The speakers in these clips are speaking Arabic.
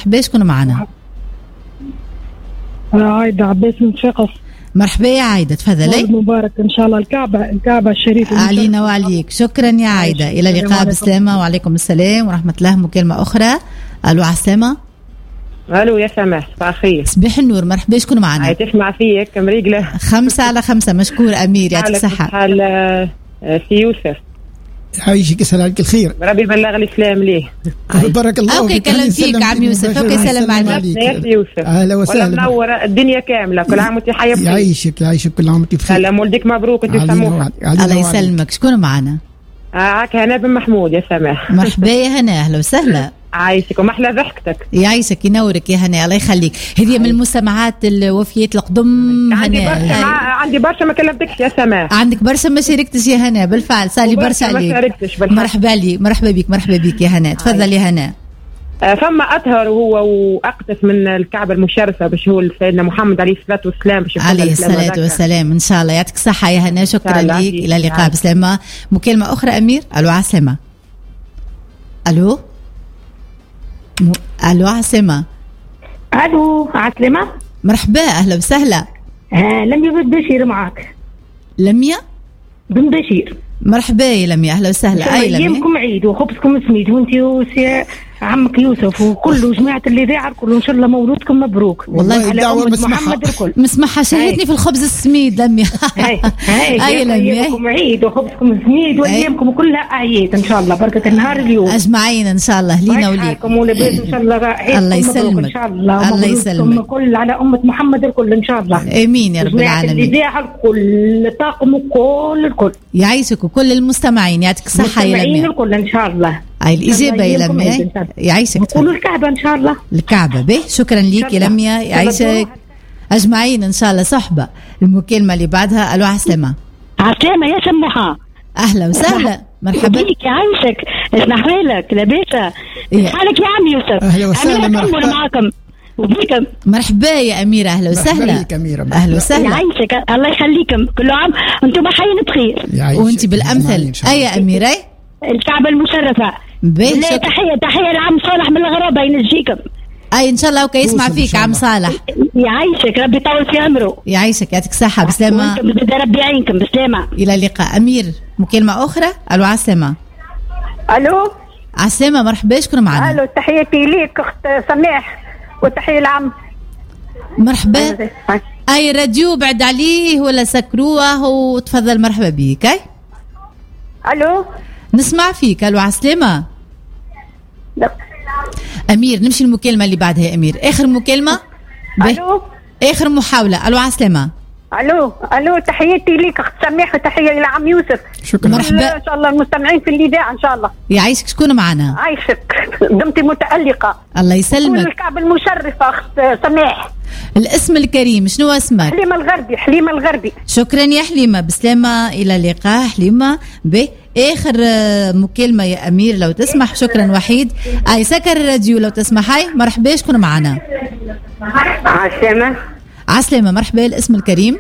مرحبا شكون معنا؟ عايدة عباس من شقف. مرحبا يا عايدة تفضلي. مبارك ان شاء الله الكعبة الشريفة علينا وعليك. شكرا يا عايدة. الى اللقاء بسلامة. وعليكم السلام ورحمة الله. مكالمة اخرى. الو عسلامة. الو يا سماح صباح الخير. صباح النور. مرحبا شكون معنا؟ تسمع فيك مريقلة 5/5. مشكور امير يعطيك الصحة. حال في يوسف عايشك يسلمك الخير. ربي يبلغ الاسلام ليه. بارك الله اوكي كلام فيك عم يوسف. اوكي سلام عليك يا يوسف. اهلا وسهلا. منور الدنيا كامله. كل عام وانت حي بخير. يعيشك كل عام وانت بخير. سلام ولدك مبروك انت سموحه. الله يسلمك. شكون معنا؟ عاك هنا بن محمود يا سماح. مرحبا يا هنا. اهلا وسهلا. عايشك ومحلى ضحكتك. يعيشك ينورك يا هنا. الله يخليك. هذه من المستمعات الوفيات القدم. عندي برشا ما كلمتكش يا سماح. عندك برشا ما شاركتش يا هنا. بالفعل صار لي برشا عليك. مرحبا لي. مرحبا بك يا هنا. تفضل يا هنا. فما أطهر وهو وأقدس من الكعبة المشرفة باش هو سيدنا محمد عليه الصلاة والسلام. عليه الصلاة والسلام. إن شاء الله يعطيك الصحة يا هنا. شكرا لك. إلى اللقاء بسلامة. مكالمة أخرى أمير. ألو عسلامة. ألو عسلامة. ألو عسلامة. مرحبا أهلا وسهلا. لميا بن بشير معك. لميا بن بشير. مرحبا يا لميا. أهلا وسهلا. أي لميا أيامكم عيد وخبزكم سميد وانتي عمك يوسف وكل جماعة الإذاعة الكل إن شاء الله مولودكم مبروك. والله الدعوة مسمحها شاهدني في الخبز السميد لميا. هاي لميا. أيامكم عيد وخبزكم سميد وأيامكم كلها أعياد إن شاء الله. بركة النهار اليوم أجمعين إن شاء الله لينا وليكم ولبيت إن شاء الله. الله يسلمك إن شاء الله. الله يسلمك. كل على أمة محمد الكل إن شاء الله. آمين يا رب العالمين. الإذاعة الكل طاقم الكل يعيشك وكل المستمعين. يعطيك الصحة يا لميا. الكل إن شاء الله. هاي الإجابة يا لميا. يعيشك. نقولوا الكعبة إن شاء الله. الكعبة به. شكرا ليك يا لميا. يعيشك أجمعين إن شاء الله. صحبة. المكالمة اللي بعدها. ألو عسلامة. عسلامة يا سموحة. أهلا وسهلا. مرحبا بيك. يعيشك. اسمح لك لاباسة. حالك يا عم يوسف. أهلا وسهلا. مرحبا معكم وبيكم. مرحبا يا أميرة. أهلا وسهلا. أهلا وسهلا. يعيشك الله يخليكم. كل عام أنتم حيين بخير. وأنت بالأمثل. أي يا أميرة. الكعبة المشرفة. تحية لعم صالح من الغرابة ينجيكم. أي إن شاء الله وكي يسمع فيك عم صالح. يعيشك ربي يطول في عمره. يعيشك يعطيك الصحة بسلامة. وانتم ربي يعينكم بسلامة. إلى اللقاء. أمير مكالمة أخرى. ألو عسلامة. ألو عسلامة. مرحبا شكون معنا؟ ألو تحياتي ليك أخت سماح وتحية العم. مرحبا. أي راديو بعد عليه ولا سكروه وتفضل. مرحبا بيك. أي ألو نسمع فيك. ألو عسلامة. أمير نمشي المكالمة اللي بعدها يا أمير. آخر مكالمة. ألو آخر محاولة. ألو عسلامة. ألو تحياتي ليك أخت سماح وتحية لعم يوسف. شكرا. مرحبا. إن شاء الله المستمعين في الإذاعة إن شاء الله. يعيشك. شكون معنا؟ عايشك. دمتي متألقة. الله يسلمك. كل الكعبة المشرفة أخت سماح. الاسم الكريم شنو اسمك؟ حليمة الغربي. شكرا يا حليمة بسلامة. إلى اللقاء حليمة. بآخر مكالمة يا أمير لو تسمح. شكرا وحيد. أي سكر الراديو لو تسمح. هاي مرحبا شكون معنا؟ عسلامة. مرحبا. الاسم الكريم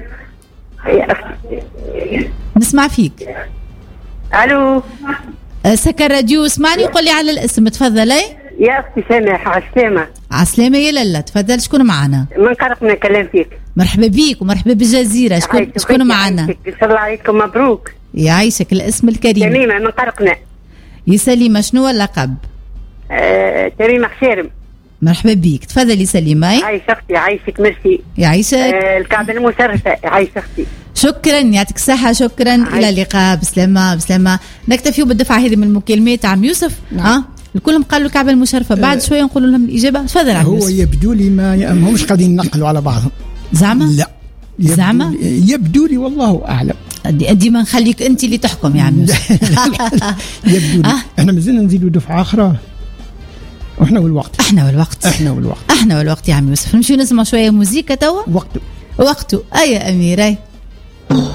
نسمع فيك. ألو سكر الراديو اسمعني وقل لي على الاسم. تفضلي يا أختي سماح. عسلامة يا لالا. تفضل. شكون معنا؟ من قرقنا كلام فيك. مرحبا بيك ومرحبا بالجزيرة. شكون معنا؟ إن شاء الله عليكم مبروك. يعيشك. الاسم الكريم. تميمة من قرقنا. يا سليمة. شنو اللقب؟ تميمة خشيرم. مرحبا بيك. تفضلي سليمة. عايش أختي. عايشك ميرسي. يعيشك. الكعبة المشرفة. عايش أختي. شكرا يعطيك الصحة. شكرا. إلى اللقاء بسلامة. نكتفي بالدفعة هذه من المكالمات. عم يوسف. الكلهم قالوا الكعبة المشرفة. بعد شوية نقول لهم الإجابة. تفضل عم يوسف. هو يبدو لي ما همش قاعدين ينقلوا على بعضهم. زعما؟ لا يبدو لي والله أعلم. ديما نخليك أنت اللي تحكم يا عم يوسف. يبدو لي. احنا مازلنا نزيدوا دفعة أخرى. احنا والوقت يا عم يوسف. نمشي نسمع شوية موزيكا توا. وقته. أي أميرة.